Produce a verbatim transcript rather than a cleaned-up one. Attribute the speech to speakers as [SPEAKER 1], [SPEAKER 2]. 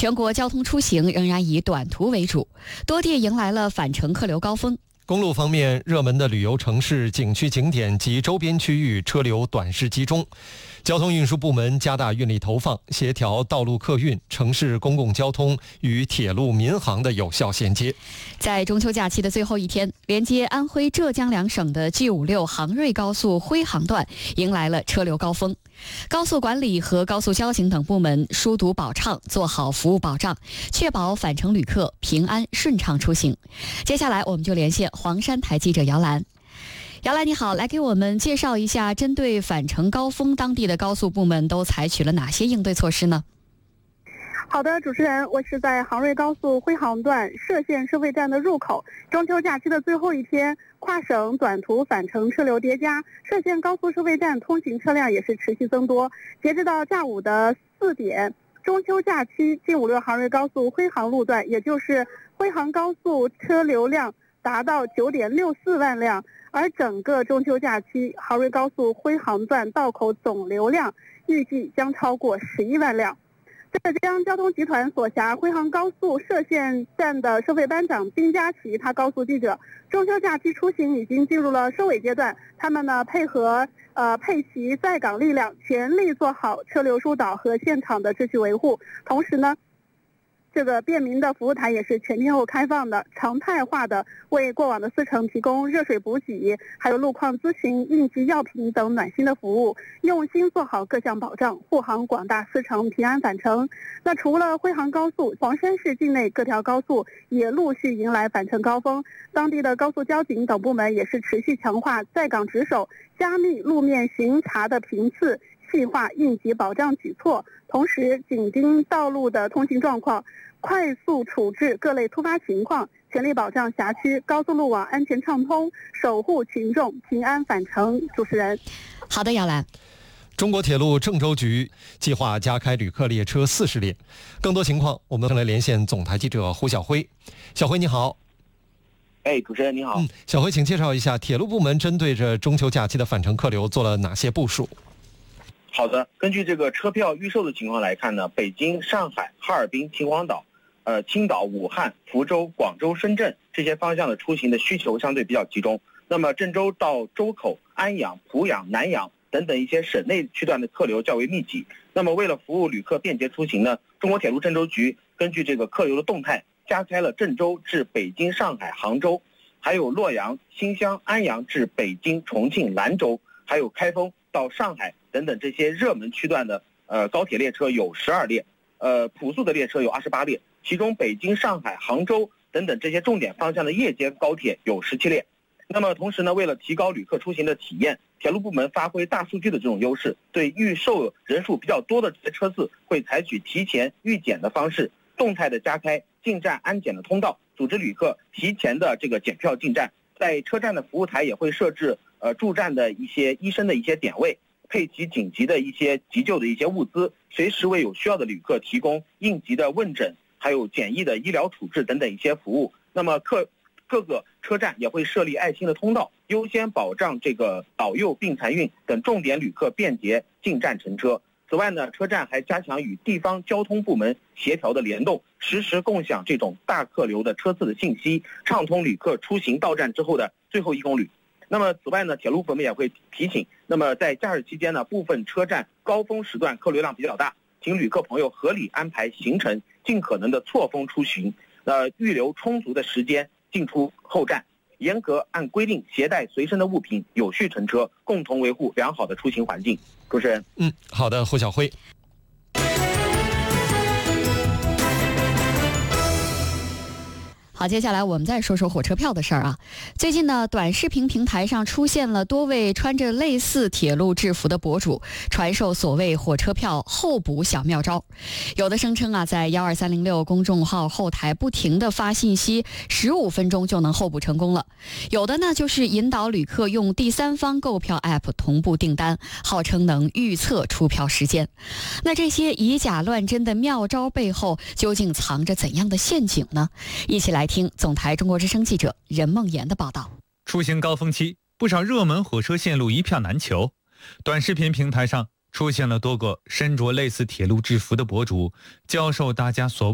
[SPEAKER 1] 全国交通出行仍然以短途为主，多地迎来了返程客流高峰。
[SPEAKER 2] 公路方面，热门的旅游城市、景区景点及周边区域车流短时集中。交通运输部门加大运力投放，协调道路客运、城市公共交通与铁路民航的有效衔接。
[SPEAKER 1] 在中秋假期的最后一天，连接安徽、浙江两省的 G 五六杭瑞高速徽杭段迎来了车流高峰。高速管理和高速交警等部门疏堵保畅，做好服务保障，确保返程旅客平安顺畅出行。接下来我们就连线黄山台记者姚兰。姚兰你好，来给我们介绍一下，针对返程高峰，当地的高速部门都采取了哪些应对措施呢？
[SPEAKER 3] 好的，主持人，我是在杭瑞高速徽杭段歙县收费站的入口。中秋假期的最后一天，跨省短途返程车流叠加，歙县高速收费站通行车辆也是持续增多。截止到下午的四点，中秋假期 G 五六杭瑞高速徽杭路段，也就是徽杭高速车流量达到 九点六四万辆，而整个中秋假期杭瑞高速徽杭段道口总流量预计将超过十一万辆。浙江交通集团所辖徽杭高速歙县站的收费班长丁佳琪，他告诉记者，中秋假期出行已经进入了收尾阶段，他们呢配合呃配齐在岗力量，全力做好车流疏导和现场的秩序维护。同时呢，这个便民的服务台也是全天候开放的，常态化的为过往的司乘提供热水补给，还有路况咨询、应急药品等暖心的服务，用心做好各项保障，护航广大司乘平安返程。那除了徽杭高速，黄山市境内各条高速也陆续迎来返程高峰，当地的高速交警等部门也是持续强化在岗值守，加密路面巡查的频次，细化应急保障举措，同时紧盯道路的通行状况，快速处置各类突发情况，全力保障辖区高速路网安全畅通，守护群众平安返程。主持人，
[SPEAKER 1] 好的，姚兰。
[SPEAKER 2] 中国铁路郑州局计划加开旅客列车四十列。更多情况，我们来连线总台记者胡晓辉。小辉你好。
[SPEAKER 4] 哎，主持人你好。
[SPEAKER 2] 嗯，小辉，请介绍一下铁路部门针对着中秋假期的返程客流做了哪些部署？
[SPEAKER 4] 好的，根据这个车票预售的情况来看呢，北京、上海、哈尔滨、秦皇岛、呃青岛、武汉、福州、广州、深圳这些方向的出行的需求相对比较集中。那么郑州到周口、安阳、濮阳、南阳等等一些省内区段的客流较为密集。那么为了服务旅客便捷出行呢，中国铁路郑州局根据这个客流的动态，加开了郑州至北京、上海、杭州，还有洛阳、新乡、安阳至北京、重庆、兰州，还有开封到上海等等这些热门区段的呃高铁列车有十二列，呃普速的列车有二十八列，其中北京、上海、杭州等等这些重点方向的夜间高铁有十七列。那么同时呢，为了提高旅客出行的体验，铁路部门发挥大数据的这种优势，对预售人数比较多的这些车次会采取提前预检的方式，动态的加开进站安检的通道，组织旅客提前的这个检票进站。在车站的服务台也会设置呃驻站的一些医生的一些点位，配齐紧急的一些急救的一些物资，随时为有需要的旅客提供应急的问诊，还有简易的医疗处置等等一些服务。那么客各个车站也会设立爱心的通道，优先保障这个导幼病残孕等重点旅客便捷进站乘车。此外呢，车站还加强与地方交通部门协调的联动，实时共享这种大客流的车次的信息，畅通旅客出行到站之后的最后一公里。那么此外呢，铁路部门也会提醒，那么在假日期间呢，部分车站高峰时段客流量比较大，请旅客朋友合理安排行程，尽可能的错峰出行，呃，预留充足的时间进出后站，严格按规定携带随身的物品，有序乘车，共同维护良好的出行环境。主持人，
[SPEAKER 2] 嗯，好的，胡晓辉。
[SPEAKER 1] 好，接下来我们再说说火车票的事儿啊。最近呢，短视频平台上出现了多位穿着类似铁路制服的博主，传授所谓火车票候补小妙招。有的声称啊，在一二三零六公众号后台不停地发信息，十五分钟就能候补成功了。有的呢，就是引导旅客用第三方购票 App 同步订单，号称能预测出票时间。那这些以假乱真的妙招背后，究竟藏着怎样的陷阱呢？一起来听总台中国之声记者任梦妍的报道。
[SPEAKER 5] 出行高峰期，不少热门火车线路一票难求，短视频平台上出现了多个身着类似铁路制服的博主，教授大家所